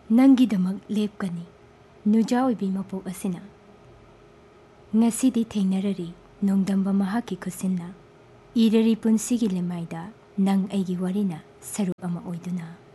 ꯅꯪꯒꯤꯗꯃꯛ ꯂꯦꯞꯀꯅꯤ ꯅꯨꯖꯥ ꯑꯣꯏꯕꯤ ꯃꯄꯣꯛ ꯑꯁꯤꯅ ꯉꯁꯤꯗꯤ ꯊꯦꯡꯅꯔꯔꯤ ꯅꯣꯡꯗꯝꯕ ꯃꯍꯥꯛꯀꯤ ꯈꯨꯠꯁꯤꯟꯅ ꯏꯔꯔꯤ ꯄꯨꯟꯁꯤꯒꯤ ꯂꯩꯃꯥꯏꯗ ꯅꯪ ꯑꯩꯒꯤ ꯋꯥꯔꯤꯅ ꯁꯔꯨꯛ ꯑꯃ ꯑꯣꯏꯗꯨꯅ